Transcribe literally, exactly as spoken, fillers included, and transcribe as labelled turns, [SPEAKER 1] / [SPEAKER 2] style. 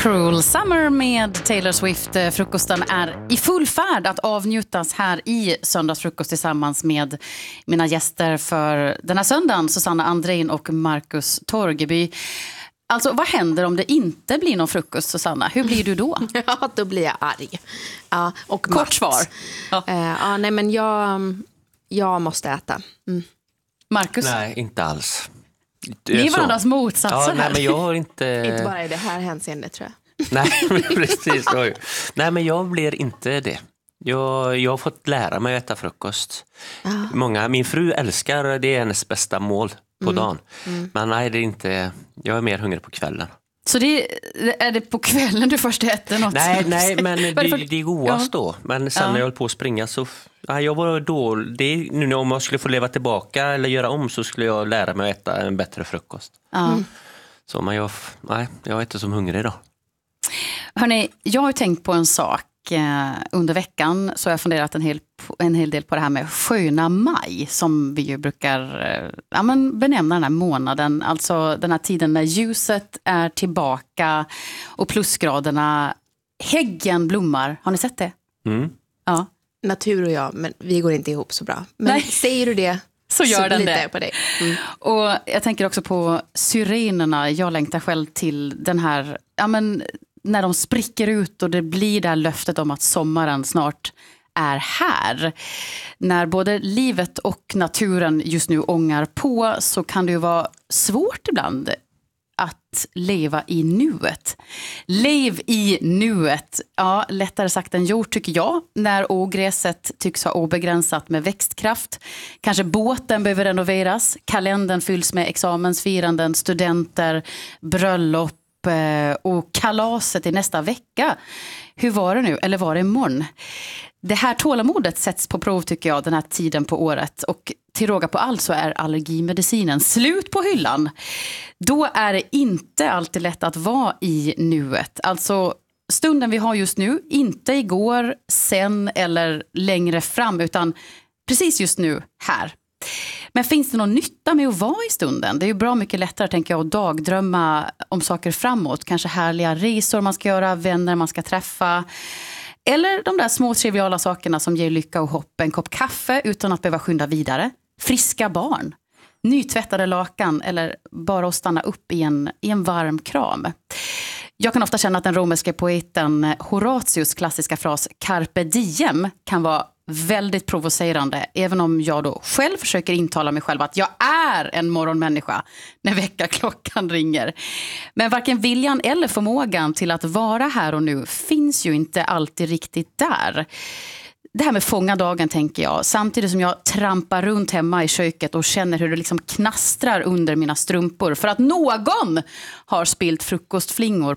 [SPEAKER 1] Cruel Summer med Taylor Swift. Frukosten är i full färd att avnjutas här i söndagsfrukost tillsammans med mina gäster för den här söndagen, Susanna Andrein och Marcus Torgeby. Alltså, vad händer om det inte blir någon frukost, Susanna? Hur blir du då?
[SPEAKER 2] Ja, då blir jag arg. Ja, och
[SPEAKER 1] kort matt. Svar.
[SPEAKER 2] Ja. Uh, ja, nej, men jag, jag måste äta. Mm.
[SPEAKER 1] Marcus?
[SPEAKER 3] Nej, inte alls.
[SPEAKER 1] Ni är varandras motsatser
[SPEAKER 3] ja,
[SPEAKER 1] här.
[SPEAKER 3] Nej, men jag har inte...
[SPEAKER 2] inte bara i det här hänseendet, tror jag.
[SPEAKER 3] Nej, precis. Oj. Nej, men jag blir inte det. Jag, jag har fått lära mig att äta frukost. Ah. Många, min fru älskar, det är hennes bästa mål på mm. dagen. Mm. Men nej, det är inte... Jag är mer hungrig på kvällen.
[SPEAKER 1] Så det, är det på kvällen du först äter något?
[SPEAKER 3] Nej, nej men det, det är godast ja. då. Men sen
[SPEAKER 1] ja.
[SPEAKER 3] när jag höll på att springa så... Ja, jag var då, det, nu om jag skulle få leva tillbaka eller göra om så skulle jag lära mig att äta en bättre frukost.
[SPEAKER 1] Mm.
[SPEAKER 3] Så men jag, nej, jag är inte som hungrig idag.
[SPEAKER 1] Hörrni, jag har tänkt på en sak eh, under veckan, så jag har funderat en hel, en hel del på det här med sköna maj som vi ju brukar eh, ja, men benämna den här månaden. Alltså den här tiden när ljuset är tillbaka och plusgraderna, häggen blommar. Har ni sett det?
[SPEAKER 3] Mm.
[SPEAKER 1] Ja.
[SPEAKER 2] Natur och jag, men vi går inte ihop så bra. Men
[SPEAKER 1] Nej.
[SPEAKER 2] säger du det
[SPEAKER 1] så gör
[SPEAKER 2] så
[SPEAKER 1] den
[SPEAKER 2] litar
[SPEAKER 1] det.
[SPEAKER 2] Jag på dig. Mm.
[SPEAKER 1] Och jag tänker också på syrenerna. Jag längtar själv till den här, ja men när de spricker ut och det blir det här löftet om att sommaren snart är här. När både livet och naturen just nu ångar på så kan det ju vara svårt ibland att leva i nuet. Lev i nuet. Ja, lättare sagt än gjort tycker jag. När ogräset tycks ha obegränsat med växtkraft. Kanske båten behöver renoveras. Kalendern fylls med examensfiranden, studenter, bröllop och kalaset i nästa vecka. Hur var det nu? Eller var det imorgon? Det här tålamodet sätts på prov tycker jag den här tiden på året. Och till råga på allt så är allergimedicinen slut på hyllan. Då är det inte alltid lätt att vara i nuet. Alltså stunden vi har just nu, inte igår, sen eller längre fram utan precis just nu här. Men finns det någon nytta med att vara i stunden? Det är ju bra mycket lättare tänker jag att dagdrömma om saker framåt. Kanske härliga resor man ska göra, vänner man ska träffa. Eller de där små triviala sakerna som ger lycka och hopp. En kopp kaffe utan att behöva skynda vidare. Friska barn. Nytvättade lakan eller bara att stanna upp i en, i en varm kram. Jag kan ofta känna att den romerska poeten Horatius klassiska fras Carpe diem kan vara väldigt provocerande, även om jag då själv försöker intala mig själv att jag är en morgonmänniska när väckarklockan ringer. Men varken viljan eller förmågan till att vara här och nu finns ju inte alltid riktigt där. Det här med fånga dagen tänker jag, samtidigt som jag trampar runt hemma i köket och känner hur det liksom knastrar under mina strumpor för att någon har spilt frukostflingor